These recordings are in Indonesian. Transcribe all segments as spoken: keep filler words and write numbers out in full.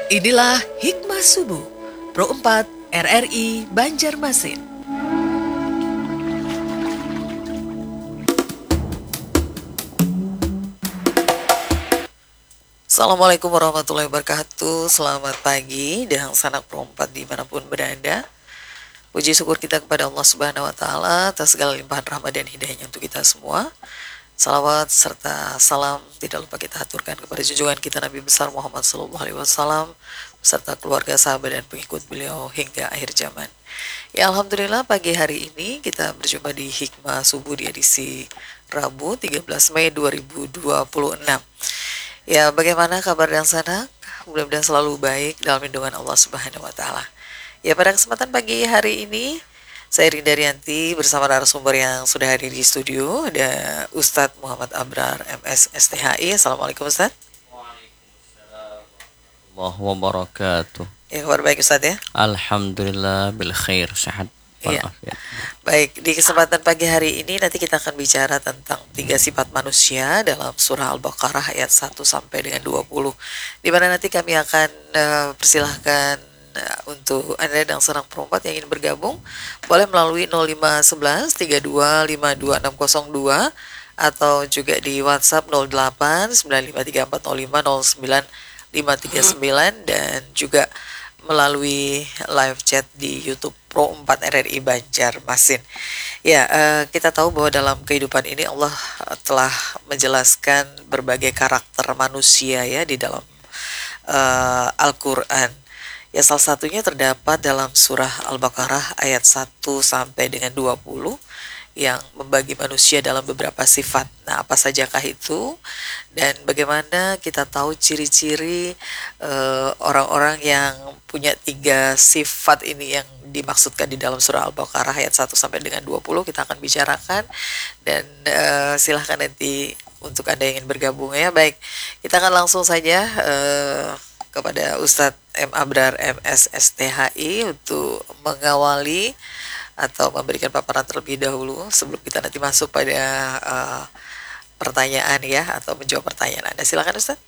Inilah Hikmah Subuh Pro empat R R I Banjarmasin. Assalamualaikum warahmatullahi wabarakatuh. Selamat pagi dan sanak Pro empat dimanapun berada. Puji syukur kita kepada Allah Subhanahu Wa Taala atas segala limpahan rahmat dan hidayahnya untuk kita semua. Salawat serta salam tidak lupa kita aturkan kepada junjungan kita Nabi besar Muhammad Sallallahu Alaihi Wasallam beserta keluarga, sahabat dan pengikut beliau hingga akhir zaman. Ya, alhamdulillah pagi hari ini kita berjumpa di Hikmah Subuh di edisi Rabu tiga belas Mei dua ribu dua puluh enam. Ya, bagaimana kabar dan sanak? Mudah-mudahan selalu baik dalam lindungan Allah Subhanahu Wa Taala. Ya, pada kesempatan pagi hari ini saya Rinda Rianti bersama narasumber yang sudah hadir di studio. Ada Ustadz Muhammad Abrar M S S T H I. Assalamualaikum Ustadz. Waalaikumsalam warahmatullahi wabarakatuh. Ya, kabar baik Ustadz ya? Alhamdulillah bil khair, sehat. Ya. Baik, di kesempatan pagi hari ini nanti kita akan bicara tentang tiga sifat manusia dalam surah Al-Baqarah ayat satu sampai dengan dua puluh. Di mana nanti kami akan uh, persilahkan untuk Anda yang sedang perempat yang ingin bergabung boleh melalui nol lima satu satu tiga dua lima dua enam nol dua atau juga di WhatsApp nol delapan sembilan lima tiga empat nol lima nol sembilan lima tiga sembilan dan juga melalui live chat di YouTube Pro empat R R I Banjarmasin. Ya, uh, kita tahu bahwa dalam kehidupan ini Allah telah menjelaskan berbagai karakter manusia ya di dalam uh, Al-Qur'an. Ya, salah satunya terdapat dalam surah Al-Baqarah ayat satu sampai dengan dua puluh yang membagi manusia dalam beberapa sifat. Nah, apa sajakah itu? Dan bagaimana kita tahu ciri-ciri uh, orang-orang yang punya tiga sifat ini yang dimaksudkan di dalam surah Al-Baqarah ayat satu sampai dengan dua puluh kita akan bicarakan dan uh, silahkan nanti untuk Anda yang ingin bergabung ya. Baik, kita akan langsung saja uh, kepada Ustadz M. Abrar M S S T H I untuk mengawali atau memberikan paparan terlebih dahulu sebelum kita nanti masuk pada uh, pertanyaan ya atau menjawab pertanyaan Anda. Silakan Ustadz.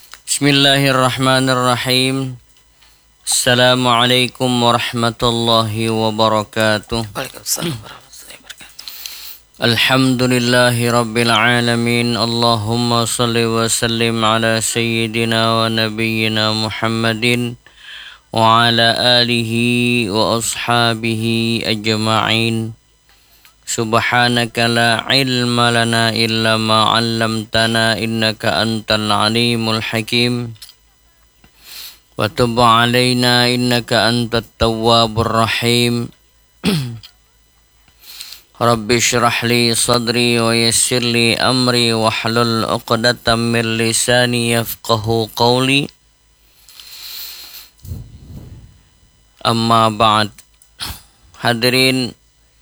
Bismillahirrahmanirrahim. Assalamualaikum warahmatullahi wabarakatuh. Waalaikumsalam warahmatullahi wabarakatuh. Alhamdulillahi rabbil alamin. Allahumma salli wa sallim ala sayyidina wa nabiyyina Muhammadin wa ala alihi wa ashabihi ajma'in. Subhanaka la ilma lana illa ma 'allamtana innaka antal alimul hakim. Wa tub 'alaina innaka antat tawwabur rahim. Rabbi shrah li sadri wa yassir li amri wahlul 'uqdatam min lisani yafqahu qawli. Amma ba'd. Hadirin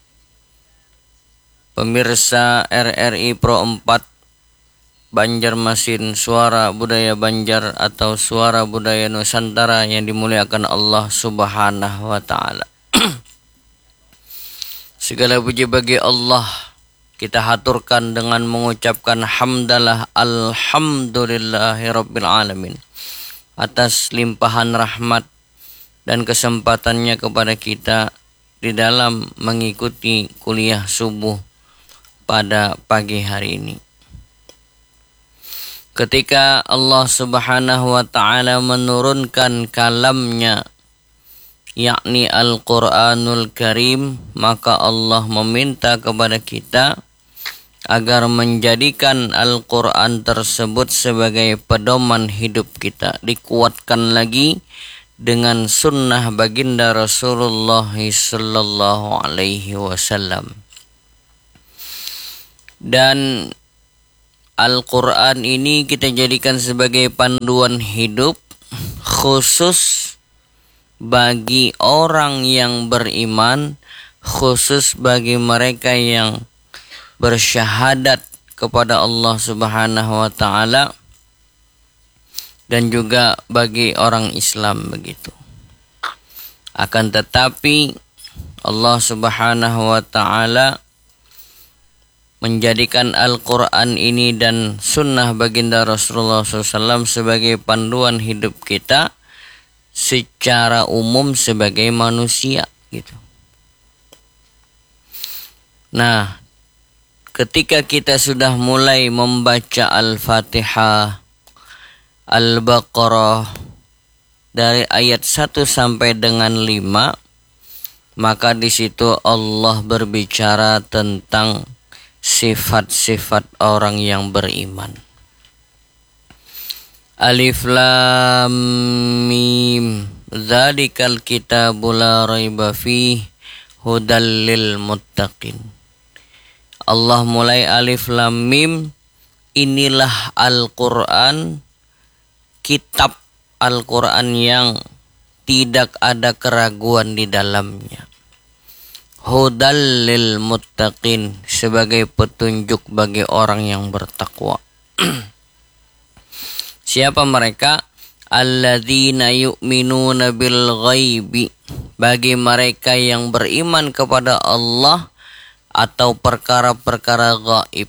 pemirsa R R I Pro empat Banjarmasin, Suara Budaya Banjar atau Suara Budaya Nusantara yang dimuliakan Allah Subhanahu wa Ta'ala. Segala puji bagi Allah kita haturkan dengan mengucapkan hamdalah alhamdulillahi rabbil alamin atas limpahan rahmat dan kesempatannya kepada kita di dalam mengikuti kuliah subuh pada pagi hari ini. Ketika Allah Subhanahu wa Ta'ala menurunkan kalamnya, yakni Al-Quranul Karim, maka Allah meminta kepada kita agar menjadikan Al-Quran tersebut sebagai pedoman hidup kita. Dikuatkan lagi dengan sunnah baginda Rasulullah sallallahu alaihi wasallam. Dan Al-Quran ini kita jadikan sebagai panduan hidup khusus bagi orang yang beriman, khusus bagi mereka yang bersyahadat kepada Allah Subhanahu wa Ta'ala, dan juga bagi orang Islam begitu. Akan tetapi Allah Subhanahu wa Ta'ala menjadikan Al-Quran ini dan sunnah baginda Rasulullah shallallahu alaihi wasallam sebagai panduan hidup kita secara umum sebagai manusia gitu. Nah, ketika kita sudah mulai membaca Al-Fatihah, Al-Baqarah dari ayat satu sampai dengan lima, maka di situ Allah berbicara tentang sifat-sifat orang yang beriman. Alif Lam Mim, dzalikal kitabu la raiba fihi hudal lil muttaqin. Allah mulai Alif Lam Mim, inilah Al-Quran, kitab Al-Quran yang tidak ada keraguan di dalamnya. Hudal lil muttaqin, sebagai petunjuk bagi orang yang bertakwa. Siapa mereka? Alladzina yu'minuna bil ghaibi, bagi mereka yang beriman kepada Allah atau perkara-perkara gaib,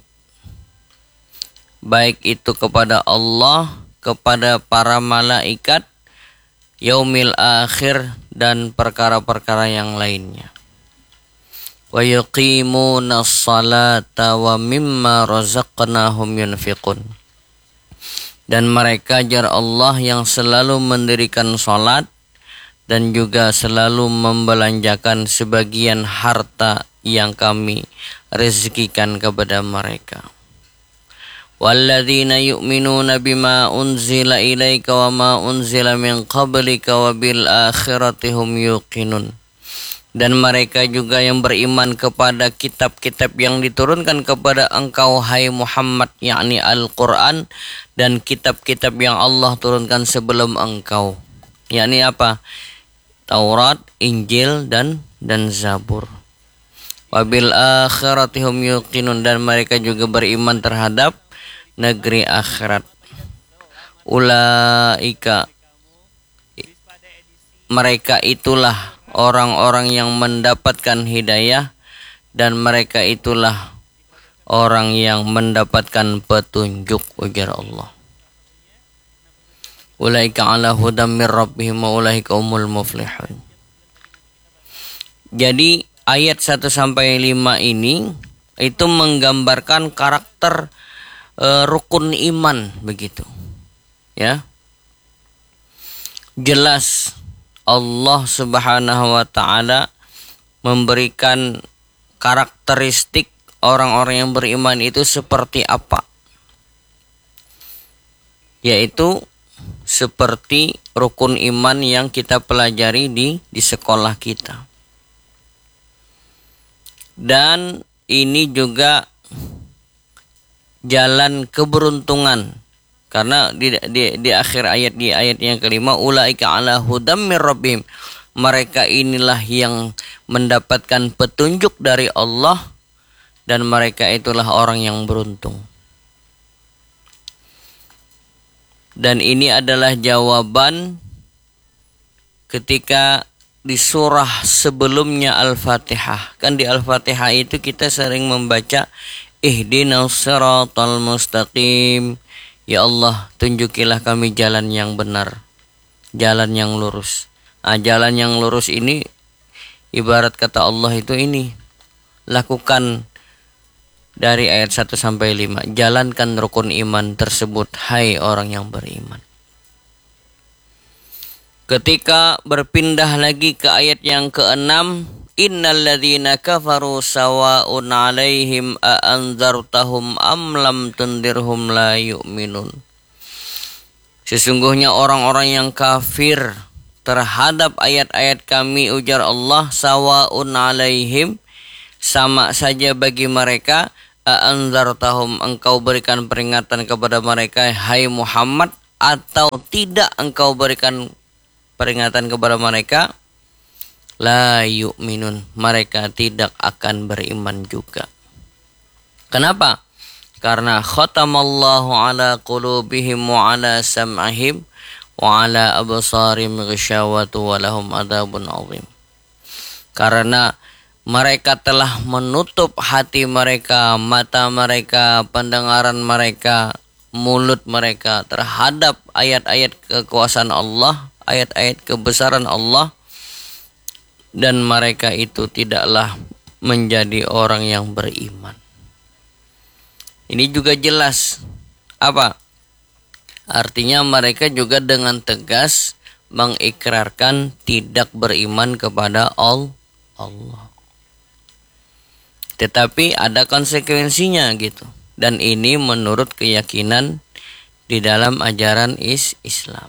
baik itu kepada Allah, kepada para malaikat, yaumil akhir, dan perkara-perkara yang lainnya. Wa yuqimuna sholata wa mimma razaqnahum yunfiqun, dan mereka jar Allah yang selalu mendirikan salat dan juga selalu membelanjakan sebagian harta yang kami rezekikan kepada mereka. Walladzina yu'minuna bima unzila ilaika wa ma unzila min qablika wa bil akhirati hum yuqinun. Dan mereka juga yang beriman kepada kitab-kitab yang diturunkan kepada engkau hai Muhammad, yakni Al-Quran, dan kitab-kitab yang Allah turunkan sebelum engkau, yakni apa? Taurat, Injil, dan dan Zabur. Wabil akhiratihum yuqinun, dan mereka juga beriman terhadap negeri akhirat. Ulaika, mereka itulah orang-orang yang mendapatkan hidayah, dan mereka itulah orang yang mendapatkan petunjuk, ujar Allah. Ulaika ala hudam mir rabbihim wa ulaika umul muflihun. Jadi ayat satu sampai lima ini itu menggambarkan karakter e, rukun iman begitu. Ya. Jelas Allah Subhanahu wa taala memberikan karakteristik orang-orang yang beriman itu seperti apa? Yaitu seperti rukun iman yang kita pelajari di di sekolah kita. Dan ini juga jalan keberuntungan, karena di, di, di akhir ayat, di ayat yang kelima, ulaika ala hudam mir rabbihim, mereka inilah yang mendapatkan petunjuk dari Allah, dan mereka itulah orang yang beruntung. Dan ini adalah jawaban ketika di surah sebelumnya Al-Fatihah. Kan di Al-Fatihah itu kita sering membaca ihdinas siratal mustaqim. Ya Allah, tunjukilah kami jalan yang benar, jalan yang lurus. Nah, jalan yang lurus ini ibarat kata Allah itu ini, lakukan dari ayat satu sampai lima. Jalankan rukun iman tersebut, hai orang yang beriman. Ketika berpindah lagi ke ayat yang keenam, innal ladzina kafaru sawa'un 'alaihim a anzartahum am lam tundirhum la yu'minun. Sesungguhnya orang-orang yang kafir terhadap ayat-ayat kami, ujar Allah, sawa'un 'alaihim, sama saja bagi mereka, a anzartahum, engkau berikan peringatan kepada mereka hai Muhammad, atau tidak engkau berikan peringatan kepada mereka, la yu'minun, mereka tidak akan beriman juga. Kenapa? Karena khatamallahu ala qulubihim wa ala sam'ihim wa ala absarim ghisyawatu wa lahum adzabun adzim. Karena mereka telah menutup hati mereka, mata mereka, pendengaran mereka, mulut mereka terhadap ayat-ayat kekuasaan Allah, ayat-ayat kebesaran Allah, dan mereka itu tidaklah menjadi orang yang beriman. Ini juga jelas apa? Artinya mereka juga dengan tegas mengikrarkan tidak beriman kepada Allah. Tetapi ada konsekuensinya gitu. Dan ini menurut keyakinan di dalam ajaran is Islam.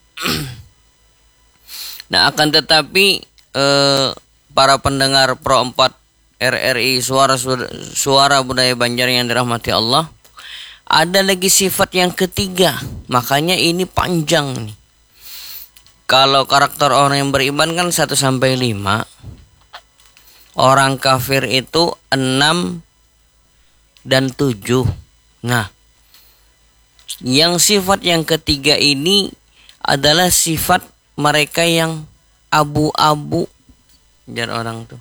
Nah, akan tetapi eh, para pendengar Pro empat R R I Suara Suara Budaya Banjar yang dirahmati Allah, ada lagi sifat yang ketiga. Makanya ini panjang nih. Kalau karakter orang yang beriman kan satu sampai lima. Orang kafir itu enam dan tujuh. Nah, yang sifat yang ketiga ini adalah sifat mereka yang abu-abu. Jar orang tuh.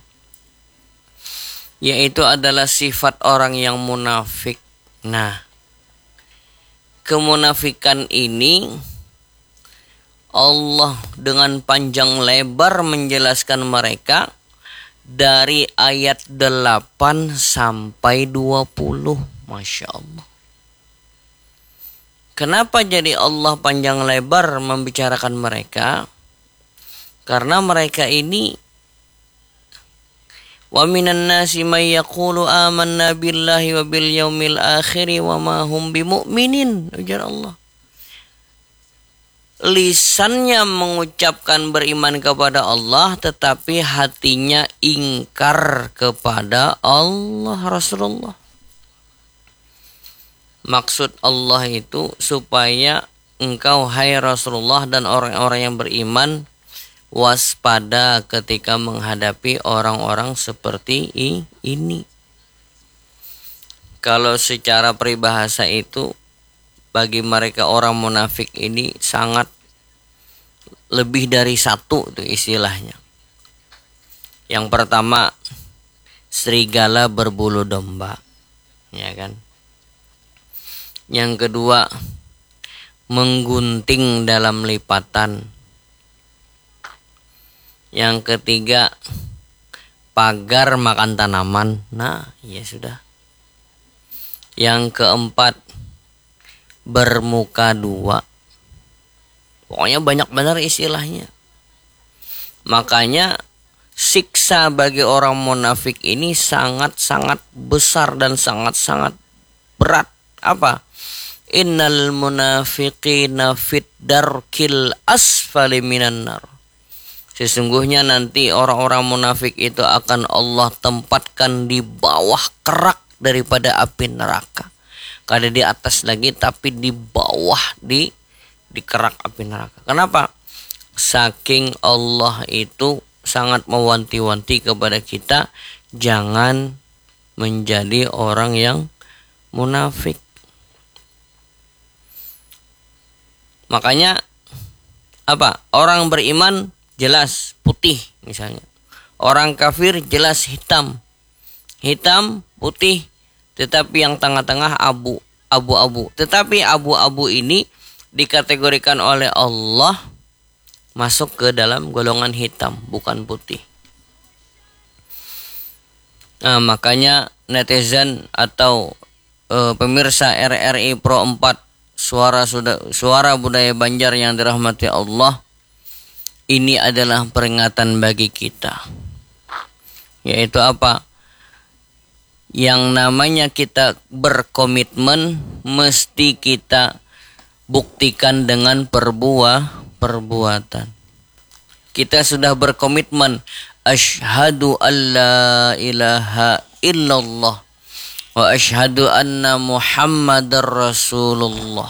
Yaitu adalah sifat orang yang munafik. Nah, kemunafikan ini Allah dengan panjang lebar menjelaskan mereka dari ayat delapan sampai dua puluh. Masya Allah. Kenapa jadi Allah panjang lebar membicarakan mereka? Karena mereka ini wa minan nasi may yaqulu amanna billahi wa bil yaumil akhir wa ma hum bimu'minin. Ujar Allah. Lisannya mengucapkan beriman kepada Allah, tetapi hatinya ingkar kepada Allah Rasulullah. Maksud Allah itu supaya engkau hai Rasulullah dan orang-orang yang beriman waspada ketika menghadapi orang-orang seperti ini. Kalau secara peribahasa itu bagi mereka orang munafik ini sangat lebih dari satu itu istilahnya. Yang pertama, serigala berbulu domba, ya kan? Yang kedua, menggunting dalam lipatan. Yang ketiga, pagar makan tanaman. Nah, ya sudah. Yang keempat, bermuka dua. Pokoknya banyak benar istilahnya. Makanya siksa bagi orang munafik ini sangat-sangat besar dan sangat-sangat berat. Apa? Innal munafiqina fit darkil asfali minan nar. Sesungguhnya nanti orang-orang munafik itu akan Allah tempatkan di bawah kerak daripada api neraka. Kada di atas lagi, tapi di bawah di di kerak api neraka. Kenapa? Saking Allah itu sangat mewanti-wanti kepada kita jangan menjadi orang yang munafik. Makanya apa? Orang beriman jelas putih misalnya. Orang kafir jelas hitam. Hitam, putih, tetapi yang tengah-tengah abu, abu-abu. Tetapi abu-abu ini dikategorikan oleh Allah masuk ke dalam golongan hitam, bukan putih. Nah, makanya netizen atau e, pemirsa R R I Pro empat Suara Suara Budaya Banjar yang dirahmati Allah, ini adalah peringatan bagi kita. Yaitu apa? Yang namanya kita berkomitmen mesti kita buktikan dengan perbuah perbuatan. Kita sudah berkomitmen asyhadu alla ilaha illallah wa asyhadu anna Muhammadar Rasulullah.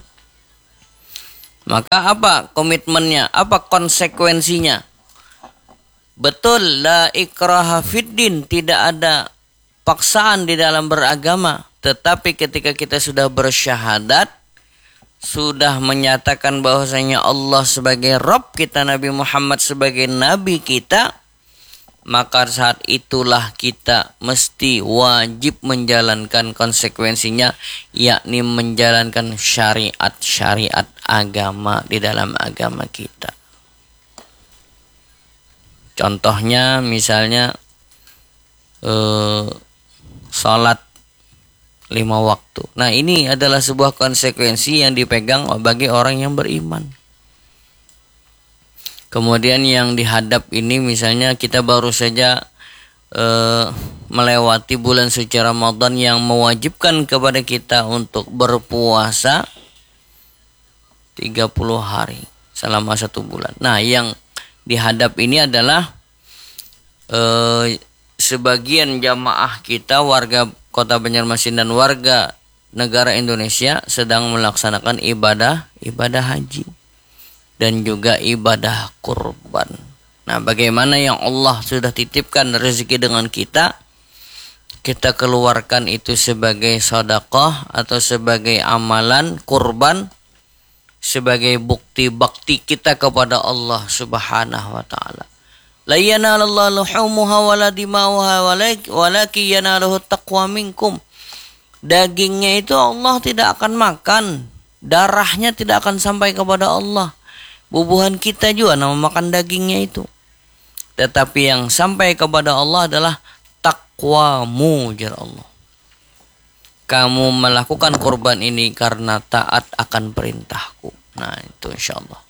Maka apa komitmennya? Apa konsekuensinya? Betul, la ikraha fiddin, tidak ada paksaan di dalam beragama. Tetapi ketika kita sudah bersyahadat, sudah menyatakan bahwasanya Allah sebagai Rabb kita, Nabi Muhammad sebagai Nabi kita, maka saat itulah kita mesti wajib menjalankan konsekuensinya, yakni menjalankan syariat-syariat agama di dalam agama kita. Contohnya misalnya eh, salat lima waktu. Nah, ini adalah sebuah konsekuensi yang dipegang bagi orang yang beriman. Kemudian yang dihadap ini misalnya kita baru saja eh, melewati bulan suci Ramadan yang mewajibkan kepada kita untuk berpuasa tiga puluh hari selama satu bulan. Nah, yang dihadap ini adalah eh, sebagian jamaah kita, warga Kota Banjarmasin dan warga negara Indonesia sedang melaksanakan ibadah ibadah haji dan juga ibadah kurban. Nah, bagaimana yang Allah sudah titipkan rezeki dengan kita, kita keluarkan itu sebagai sedekah atau sebagai amalan kurban, sebagai bukti bakti kita kepada Allah Subhanahu wa taala. La yanalallahu luhumuha wala dima'uha walakin yanaluhu taqwa minkum. Dagingnya itu Allah tidak akan makan, darahnya tidak akan sampai kepada Allah. Bubuhan kita juga nama makan dagingnya itu. Tetapi yang sampai kepada Allah adalah takwamu, jar Allah. Kamu melakukan kurban ini karena taat akan perintahku. Nah, itu insyaallah.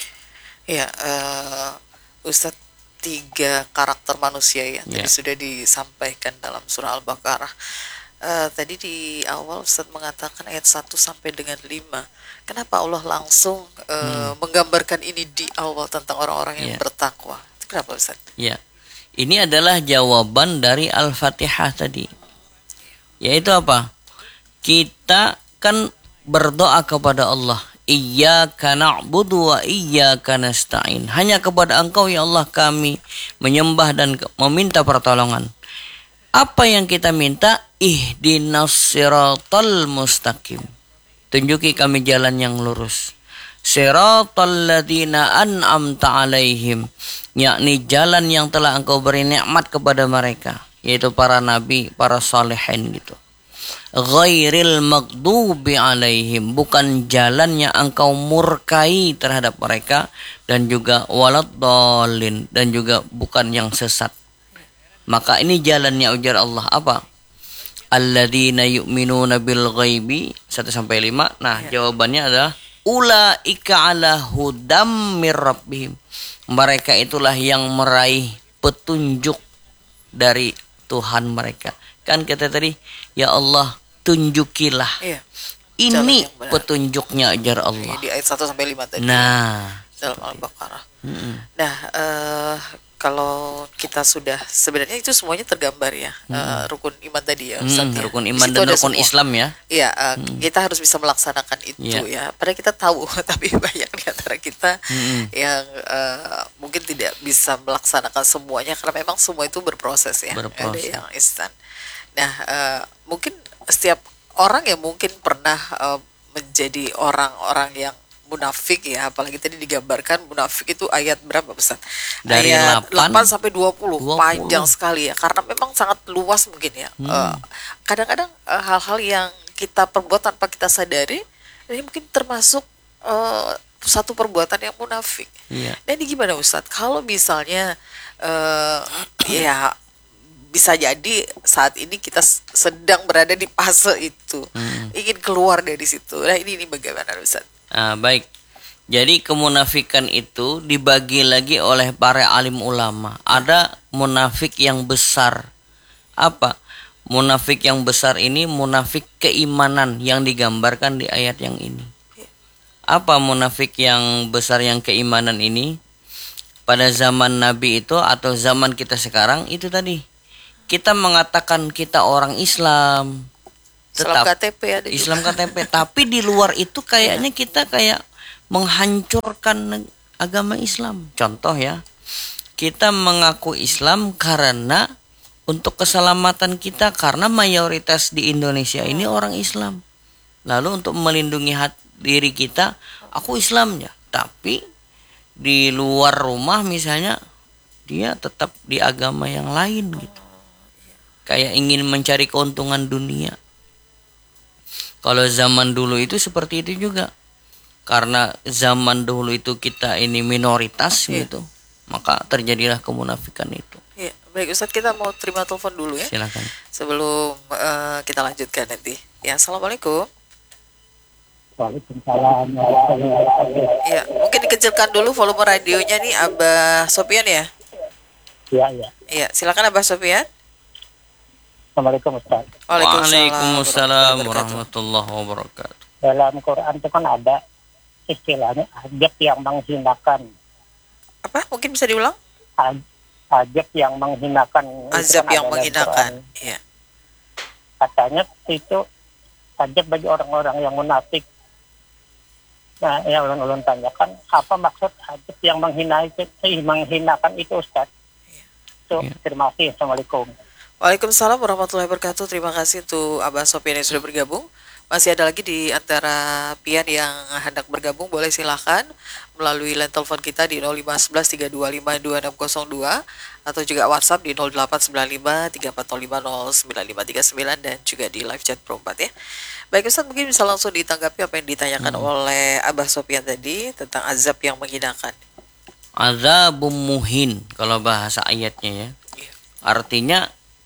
Ya, uh, Ustadz, tiga karakter manusia ya, tadi Ya. sudah disampaikan dalam surah Al-Baqarah. Uh, tadi di awal Ustadz mengatakan ayat satu sampai dengan lima. Kenapa Allah langsung uh, hmm. menggambarkan ini di awal tentang orang-orang yang Ya. bertakwa? Itu kenapa Ustadz? Ya. Ini adalah jawaban dari Al-Fatihah tadi. Yaitu apa? Kita kan berdoa kepada Allah. Iyyaka na'budu wa iyyaka nasta'in. Hanya kepada Engkau ya Allah kami menyembah dan meminta pertolongan. Apa yang kita minta? Ihdinas siratal mustaqim. Tunjuki kami jalan yang lurus. Siratal ladzina an'amta alaihim. Yakni jalan yang telah Engkau beri nikmat kepada mereka, yaitu para nabi, para salihin gitu. Ghairil maghdubi alaihim, bukan jalan yang Engkau murkai terhadap mereka, dan juga waladdallin, dan juga bukan yang sesat. Maka ini jalannya ujar Allah apa? Alladzina yu'minuna bil ghaibi satu sampai lima. Nah, ya. Jawabannya adalah ulaika ala hudam mir rabbihim. Mereka itulah yang meraih petunjuk dari Tuhan mereka. Kan kata tadi, ya Allah tunjukilah. Iya. Ini petunjuknya ajar Allah. Di ayat satu sampai lima tadi. Nah, dalam Al-Baqarah. Mm-mm. Nah, uh, kalau kita sudah sebenarnya itu semuanya tergambar ya, mm. uh, rukun iman tadi ya, Ustaz, mm, ya. Rukun iman dan rukun semua. Islam ya. Iya, uh, mm. kita harus bisa melaksanakan itu yeah. ya. Padahal kita tahu, tapi banyak di antara kita mm. yang uh, mungkin tidak bisa melaksanakan semuanya karena memang semua itu berproses ya. Berproses. Ada yang instan. Nah, uh, mungkin setiap orang yang mungkin pernah uh, menjadi orang-orang yang munafik ya, apalagi tadi digambarkan munafik itu ayat berapa Ustaz? Dari ayat delapan sampai dua puluh, panjang sekali ya, karena memang sangat luas mungkin ya. Hmm. Uh, kadang-kadang uh, hal-hal yang kita perbuat tanpa kita sadari, ini mungkin termasuk uh, satu perbuatan yang munafik. Iya. Nah, ini gimana Ustaz? Kalau misalnya uh, ya bisa jadi saat ini kita sedang berada di fase itu, hmm. ingin keluar dari situ. Nah, ini ini bagaimana Ustaz? Ah, baik. Jadi kemunafikan itu dibagi lagi oleh para alim ulama. Ada munafik yang besar. Apa? Munafik yang besar ini munafik keimanan yang digambarkan di ayat yang ini. Apa munafik yang besar yang keimanan ini? Pada zaman Nabi itu atau zaman kita sekarang itu tadi. Kita mengatakan kita orang Islam, tetap Islam K T P ada Islam juga. K T P, tapi di luar itu kayaknya kita kayak menghancurkan agama Islam. Contoh ya, kita mengaku Islam karena untuk keselamatan kita, karena mayoritas di Indonesia ini orang Islam. Lalu untuk melindungi hati, diri kita, aku Islam ya, tapi di luar rumah misalnya dia tetap di agama yang lain gitu. Kayak ingin mencari keuntungan dunia. Kalau zaman dulu itu seperti itu juga. Karena zaman dulu itu kita ini minoritas yeah. gitu. maka terjadilah kemunafikan itu. Iya, baik Ustadz, kita mau terima telepon dulu ya. Silakan. Sebelum uh, kita lanjutkan nanti. Ya, Assalamualaikum. Waalaikumsalam. Ya, mungkin dikecilkan dulu volume radionya nih, Abah Sofian ya. Iya, iya. Iya, silakan Abah Sofian. Assalamualaikum Ustaz. Waalaikumsalam warahmatullahi wabarakatuh. Dalam Quran itu kan ada istilahnya ajab yang menghinakan. Apa? Mungkin bisa diulang? Aj- Ajab yang menghinakan. Azab kan yang ada dalam menghinakan. Quran. Iya. Katanya itu ajab bagi orang-orang yang munafik. Nah, yang ulun-ulun tanyakan, apa maksud ajab yang menghina itu, eh, menghinakan itu Ustaz? So, Iya. terima kasih. Assalamualaikum. Waalaikumsalam warahmatullahi wabarakatuh. Terima kasih tuh Abah Sofian yang sudah bergabung. Masih ada lagi di antara pian yang hendak bergabung, boleh silahkan melalui line telepon kita di nol lima satu satu tiga dua lima dua enam nol dua atau juga WhatsApp di nol delapan sembilan lima tiga empat nol lima nol sembilan lima tiga sembilan dan juga di live chat Pro empat ya. Baik Ustaz, mungkin bisa langsung ditanggapi apa yang ditanyakan hmm. oleh Abah Sofian tadi tentang azab yang menghinakan. Azabum muhin kalau bahasa ayatnya ya. Iya. Artinya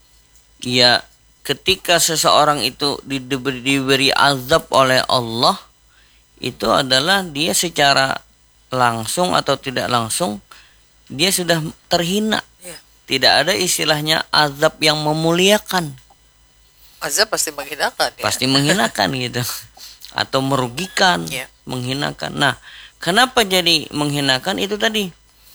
ya ketika seseorang itu diberi, diberi azab oleh Allah, itu adalah dia secara langsung atau tidak langsung dia sudah terhina. Iya. Tidak ada istilahnya azab yang memuliakan. Azab pasti menghinakan ya. Pasti menghinakan gitu. Atau merugikan, Iya. menghinakan. Nah, kenapa jadi menghinakan itu tadi?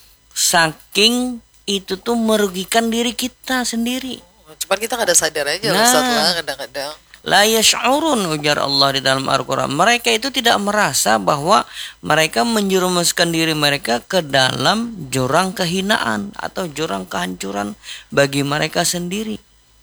Saking itu tuh merugikan diri kita sendiri. Cuman kita nggak ada sadar aja Nah. Ustaz lah kadang-kadang. La yash'urun, ujar Allah di dalam Al-Quran. Mereka itu tidak merasa bahwa mereka menjerumuskan diri mereka ke dalam jurang kehinaan atau jurang kehancuran bagi mereka sendiri.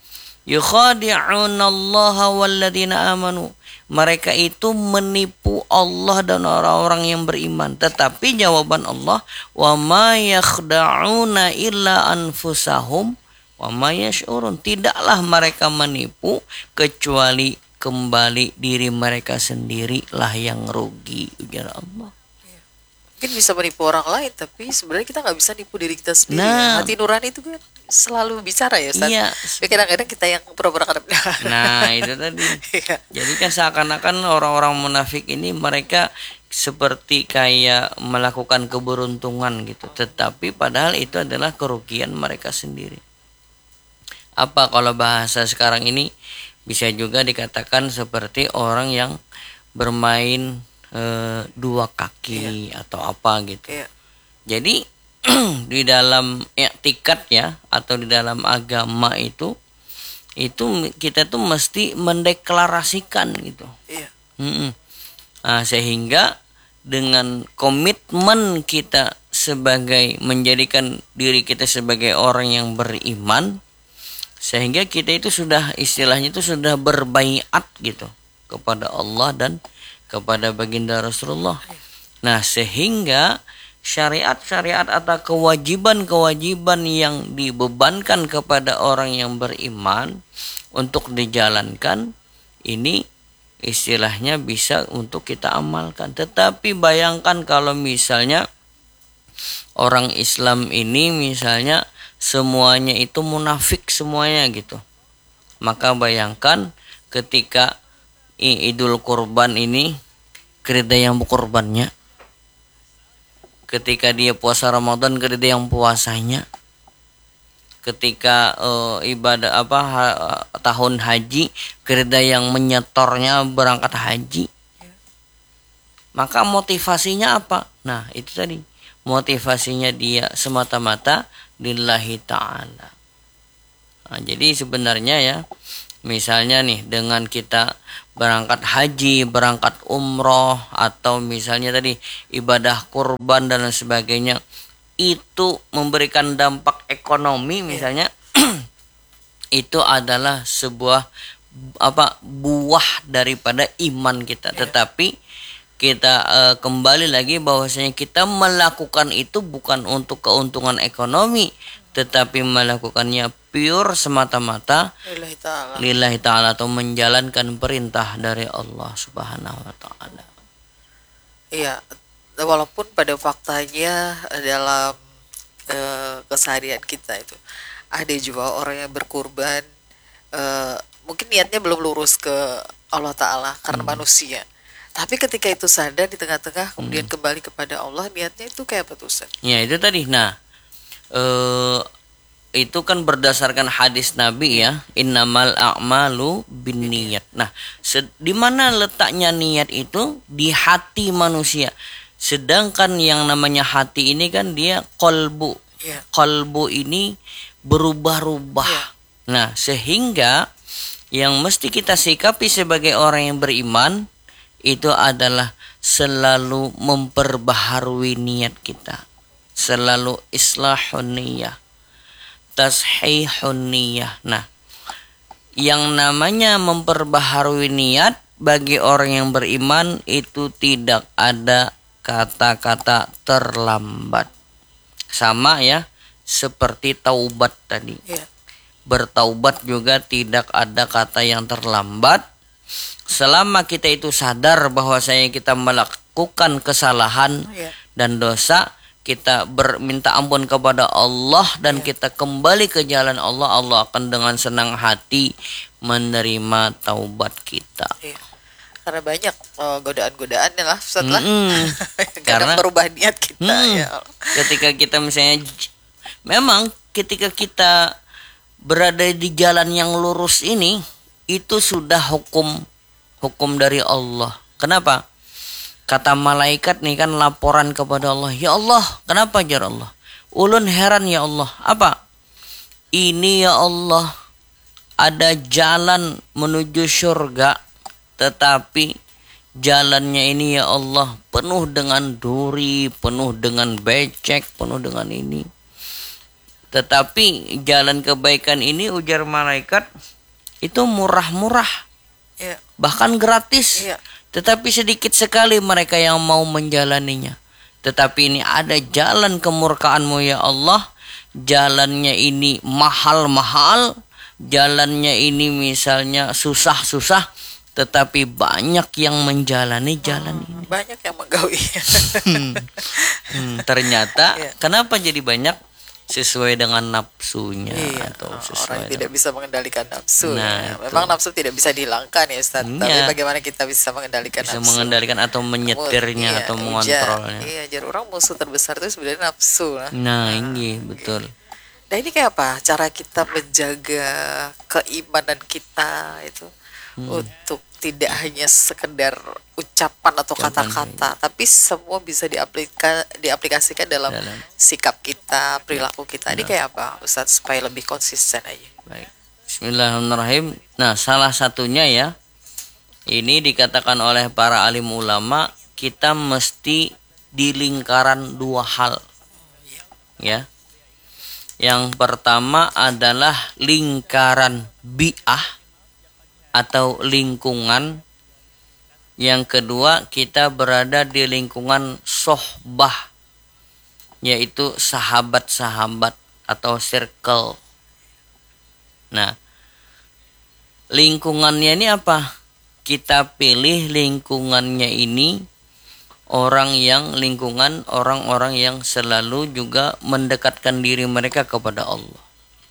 Yukhadi'una allaha walladzina amanu. Mereka itu menipu Allah dan orang-orang yang beriman. Tetapi jawaban Allah, wa ma yakhda'una illa anfusahum wa ma yash'urun. Tidaklah mereka menipu kecuali kembali diri mereka sendirilah yang rugi, ujar Allah. Mungkin bisa menipu orang lain, tapi sebenarnya kita nggak bisa nipu diri kita sendiri. Nah. Hati nurani itu kan selalu bicara ya Ustaz. Iya. Ya, kadang-kadang kita yang pura-pura kadang. Nah, itu tadi. Iya. Jadi kan seakan-akan orang-orang munafik ini mereka seperti kayak melakukan keberuntungan gitu. Tetapi padahal itu adalah kerugian mereka sendiri. Apa kalau bahasa sekarang ini bisa juga dikatakan seperti orang yang bermain e, dua kaki atau apa gitu. Iya. Jadi di dalam i'tikad ya atau di dalam agama itu itu kita tuh mesti mendeklarasikan gitu. Iya. Mm-mm. Nah, sehingga dengan komitmen kita sebagai menjadikan diri kita sebagai orang yang beriman, sehingga kita itu sudah istilahnya itu sudah berbaiat gitu kepada Allah dan kepada baginda Rasulullah. Nah, sehingga syariat-syariat atau kewajiban-kewajiban yang dibebankan kepada orang yang beriman untuk dijalankan ini istilahnya bisa untuk kita amalkan. Tetapi bayangkan kalau misalnya orang Islam ini misalnya semuanya itu munafik semuanya gitu. Maka bayangkan ketika Idul Kurban ini kerida yang berkorbannya, ketika dia puasa Ramadan kerida yang puasanya, ketika uh, ibadah apa ha, tahun haji kerida yang menyetornya berangkat haji. Maka motivasinya apa? Nah, itu tadi. Motivasinya dia semata-mata lillahi ta'ala. Nah, jadi sebenarnya ya, misalnya nih dengan kita berangkat haji, berangkat umroh, atau misalnya tadi ibadah kurban dan lain sebagainya, itu memberikan dampak ekonomi misalnya, itu adalah sebuah apa buah daripada iman kita. Tetapi kita uh, kembali lagi bahwasanya kita melakukan itu bukan untuk keuntungan ekonomi, tetapi melakukannya pure semata-mata Lillahi ta'ala. lillahi ta'ala atau menjalankan perintah dari Allah Subhanahu wa ta'ala. Iya, walaupun pada faktanya dalam eh, keseharian kita itu. Ada juga orang yang berkurban, eh, mungkin niatnya belum lurus ke Allah Ta'ala karena manusia. Tapi ketika itu sadar di tengah-tengah, kemudian kembali kepada Allah, niatnya itu kayak apa tuh Ustaz? Ya itu tadi. Nah, eh, itu kan berdasarkan hadis Nabi ya, innamal a'malu binniyat. Nah, se- di mana letaknya niat itu? Di hati manusia. Sedangkan yang namanya hati ini kan dia kolbu. Ya. Kolbu ini berubah-ubah. Ya. Nah, sehingga yang mesti kita sikapi sebagai orang yang beriman itu adalah selalu memperbaharui niat kita. Selalu islahun niyah, tashihun niyah. Nah, yang namanya memperbaharui niat bagi orang yang beriman itu tidak ada kata-kata terlambat. Sama ya, seperti taubat tadi. Ya. Bertaubat juga tidak ada kata yang terlambat. Selama kita itu sadar bahwasanya kita melakukan kesalahan Ya. dan dosa, kita berminta ampun kepada Allah dan Ya. kita kembali ke jalan Allah, Allah akan dengan senang hati menerima taubat kita. Iya. Karena banyak eh, godaan-godaannya lah setelah Mm-mm. kadang Karena- merubah niat kita Hmm. ya. Ketika kita misalnya j- memang ketika kita berada di jalan yang lurus ini, itu sudah hukum hukum dari Allah. Kenapa? Kata malaikat nih kan laporan kepada Allah, ya Allah, kenapa jar Allah? Ulun heran ya Allah. Apa? Ini ya Allah, ada jalan menuju surga, tetapi jalannya ini ya Allah penuh dengan duri, penuh dengan becek, penuh dengan ini. Tetapi jalan kebaikan ini, ujar malaikat, itu murah-murah, Iya. bahkan gratis. Iya. Tetapi sedikit sekali mereka yang mau menjalaninya. Tetapi ini ada jalan kemurkaan-Mu ya Allah. Jalannya ini mahal-mahal. Jalannya ini misalnya susah-susah. Tetapi banyak yang menjalani jalan ini. Banyak yang menggaui. Hmm, ternyata Iya. kenapa jadi banyak? Sesuai dengan nafsunya Iya, atau orang sesuai yang tidak bisa mengendalikan nafsu. Nah, ya. itu. Memang nafsu tidak bisa dihilangkan ya Ustaz. Iya. Tapi bagaimana kita bisa mengendalikan bisa nafsu? mengendalikan atau menyetirnya Iya, atau iya, mengontrolnya. Iya, jadi orang musuh terbesar itu sebenarnya nafsu. Nah. Nah, ini betul. Nah ini kayak apa cara kita menjaga keimanan kita itu untuk tidak hanya sekedar ucapan atau Ucapan, kata-kata, tapi semua bisa diaplika, diaplikasikan dalam, Dalam. sikap kita, perilaku kita. Ini kayak apa Ustaz supaya lebih konsisten aja? Baik. Bismillahirrahmanirrahim. Nah, salah satunya ya, ini dikatakan oleh para alim ulama, kita mesti di lingkaran dua hal. Ya. Yang pertama adalah lingkaran bi'ah atau lingkungan. Yang kedua, kita berada di lingkungan sohbah, yaitu sahabat-sahabat atau circle. Nah, lingkungannya ini apa? Kita pilih lingkungannya ini orang yang lingkungan orang-orang yang selalu juga mendekatkan diri mereka kepada Allah.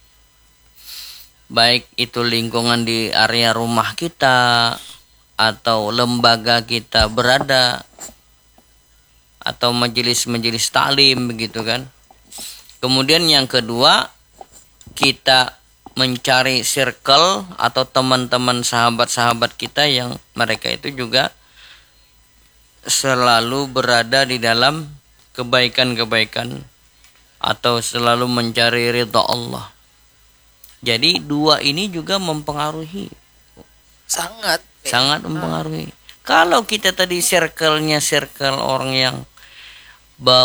Baik itu lingkungan di area rumah kita atau lembaga kita berada atau majelis-majelis taklim begitu kan. Kemudian yang kedua, kita mencari circle atau teman-teman sahabat-sahabat kita yang mereka itu juga selalu berada di dalam kebaikan-kebaikan atau selalu mencari ridha Allah. Jadi dua ini juga mempengaruhi, Sangat. ya. sangat mempengaruhi. Kalau kita tadi circle-nya circle orang yang